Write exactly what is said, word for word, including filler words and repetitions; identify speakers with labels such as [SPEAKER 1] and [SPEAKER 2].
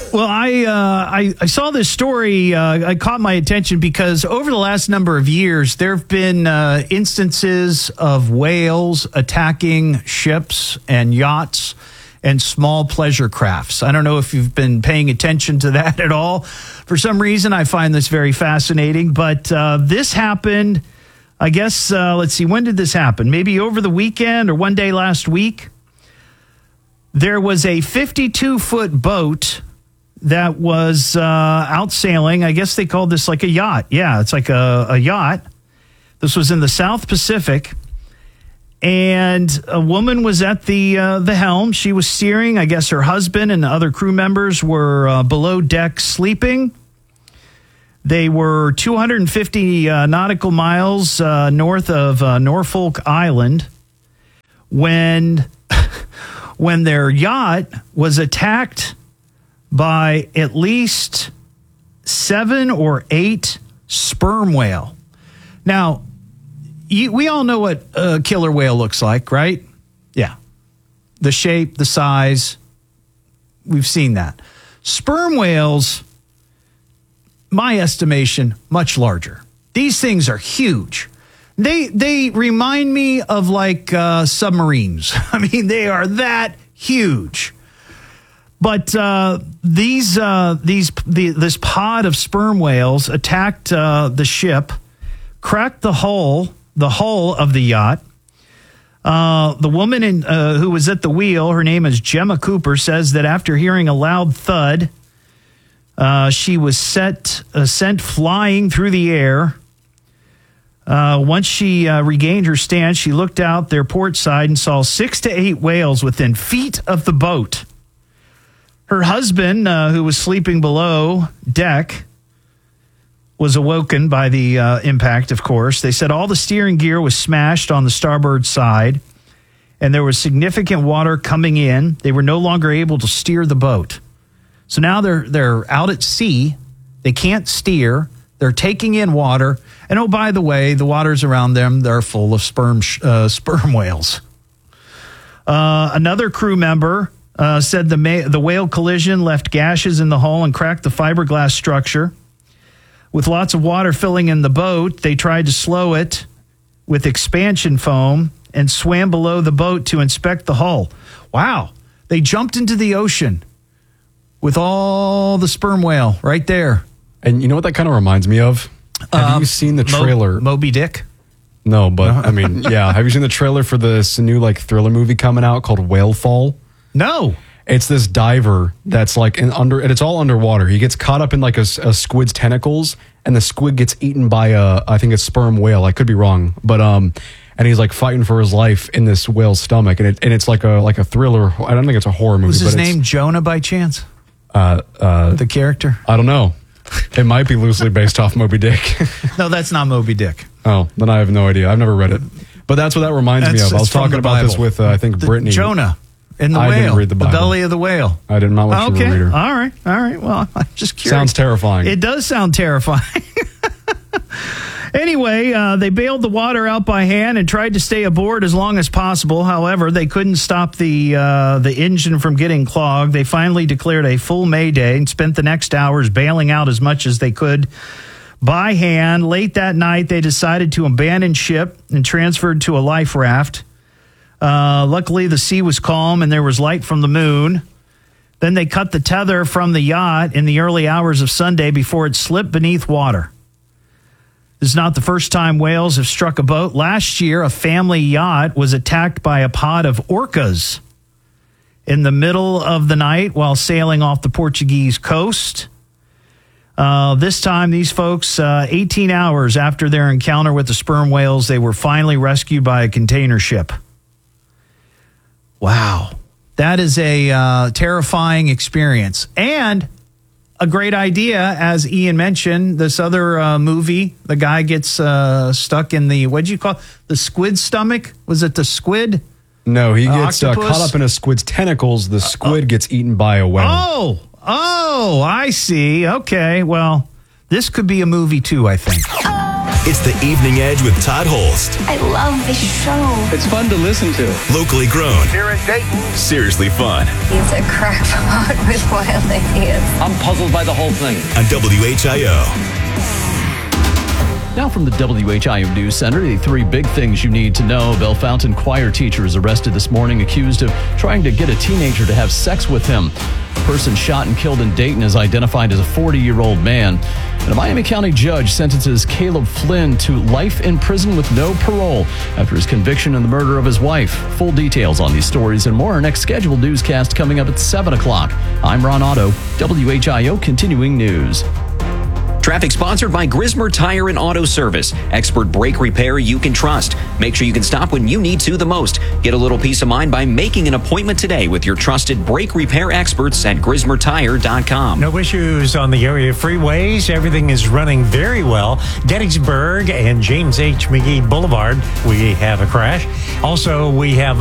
[SPEAKER 1] Well, I, uh, I I saw this story. Uh, it caught my attention because over the last number of years, there have been uh, instances of whales attacking ships and yachts and small pleasure crafts. I don't know if you've been paying attention to that at all. For some reason, I find this very fascinating. But uh, this happened, I guess, uh, let's see, when did this happen? Maybe over the weekend or one day last week. There was a fifty-two foot boat that was uh, out sailing. I guess they called this like a yacht. Yeah, it's like a, a yacht. This was in the South Pacific. And a woman was at the uh, the helm. She was steering. I guess her husband and the other crew members were uh, below deck sleeping. They were two hundred fifty uh, nautical miles uh, north of uh, Norfolk Island when... when their yacht was attacked by at least seven or eight sperm whale. Now, you, we all know what a killer whale looks like, right? Yeah. The shape, the size, we've seen that. Sperm whales, my estimation, much larger. These things are huge. They they remind me of like uh, submarines. I mean, they are that huge. But uh, these uh, these the, this pod of sperm whales attacked uh, the ship, cracked the hull the hull of the yacht. Uh, the woman in, uh, who was at the wheel, her name is Gemma Cooper, says that after hearing a loud thud, uh, she was set uh, sent flying through the air. Uh, once she uh, regained her stance, she looked out their port side and saw six to eight whales within feet of the boat. Her husband, uh, who was sleeping below deck, was awoken by the uh, impact, of course. They said all the steering gear was smashed on the starboard side, and there was significant water coming in. They were no longer able to steer the boat. So now they're they're out at sea. They can't steer. They're taking in water. And oh, by the way, the waters around them, they're full of sperm uh, sperm whales. Uh, another crew member uh, said the, ma- the whale collision left gashes in the hull and cracked the fiberglass structure. With lots of water filling in the boat, they tried to slow it with expansion foam and swam below the boat to inspect the hull. Wow. They jumped into the ocean with all the sperm whale right there.
[SPEAKER 2] And you know what that kind of reminds me of? Have um, you seen the trailer?
[SPEAKER 1] Mo- Moby Dick?
[SPEAKER 2] No, but I mean, yeah. Have you seen the trailer for this new like thriller movie coming out called Whale Fall?
[SPEAKER 1] No.
[SPEAKER 2] It's this diver that's like in under, and it's all underwater. He gets caught up in like a, a squid's tentacles, and the squid gets eaten by a, I think a sperm whale. I could be wrong, but um, and he's like fighting for his life in this whale's stomach, and it and it's like a like a thriller. I don't think it's a horror movie.
[SPEAKER 1] Was his
[SPEAKER 2] but
[SPEAKER 1] name Jonah by chance?
[SPEAKER 2] Uh, uh,
[SPEAKER 1] the character?
[SPEAKER 2] I don't know. It might be loosely based off Moby Dick.
[SPEAKER 1] No, that's not Moby Dick.
[SPEAKER 2] Oh, then I have no idea. I've never read it. But that's what that reminds
[SPEAKER 1] that's,
[SPEAKER 2] me of. I was talking about Bible. this with, uh, I think,
[SPEAKER 1] the
[SPEAKER 2] Brittany.
[SPEAKER 1] Jonah in the
[SPEAKER 2] I
[SPEAKER 1] whale.
[SPEAKER 2] didn't read the Bible.
[SPEAKER 1] The belly of the whale.
[SPEAKER 2] I did not want
[SPEAKER 1] okay.
[SPEAKER 2] to read her.
[SPEAKER 1] All right. All right. Well, I'm just curious.
[SPEAKER 2] Sounds terrifying.
[SPEAKER 1] It does sound terrifying. Anyway, uh, they bailed the water out by hand and tried to stay aboard as long as possible. However, they couldn't stop the uh, the engine from getting clogged. They finally declared a full mayday and spent the next hours bailing out as much as they could by hand. Late that night, they decided to abandon ship and transferred to a life raft. Uh, luckily, the sea was calm and there was light from the moon. Then they cut the tether from the yacht in the early hours of Sunday before it slipped beneath water. This is not the first time whales have struck a boat. Last year, a family yacht was attacked by a pod of orcas in the middle of the night while sailing off the Portuguese coast. Uh, this time, these folks, uh, eighteen hours after their encounter with the sperm whales, they were finally rescued by a container ship. Wow. That is a uh, terrifying experience. And a great idea, as Ian mentioned, this other uh, movie, the guy gets uh, stuck in the, what'd you call it? The squid stomach? Was it the squid?
[SPEAKER 2] No, he gets
[SPEAKER 1] uh,
[SPEAKER 2] uh, caught up in a squid's tentacles. The squid uh, gets eaten by a whale.
[SPEAKER 1] Oh, oh, I see. Okay, well, this could be a movie too, I think.
[SPEAKER 3] It's the Evening Edge with Todd Holst.
[SPEAKER 4] I love this show.
[SPEAKER 5] It's fun to listen to.
[SPEAKER 3] Locally grown.
[SPEAKER 6] Here in Dayton.
[SPEAKER 3] Seriously fun.
[SPEAKER 4] He's a crackpot with wild ideas.
[SPEAKER 5] I'm puzzled by the whole thing.
[SPEAKER 3] On W H I O.
[SPEAKER 7] Now from the W H I O News Center, the three big things you need to know. Bellefontaine choir teacher is arrested this morning, accused of trying to get a teenager to have sex with him. The person shot and killed in Dayton is identified as a forty-year-old man. And a Miami County judge sentences Caleb Flynn to life in prison with no parole after his conviction in the murder of his wife. Full details on these stories and more. Our next scheduled newscast coming up at seven o'clock. I'm Ron Otto, W H I O Continuing News.
[SPEAKER 8] Traffic sponsored by Grismer Tire and Auto Service. Expert brake repair you can trust. Make sure you can stop when you need to the most. Get a little peace of mind by making an appointment today with your trusted brake repair experts at grismer tire dot com.
[SPEAKER 9] No issues on the area freeways. Everything is running very well. Gettysburg and James H. McGee Boulevard, we have a crash. Also, we have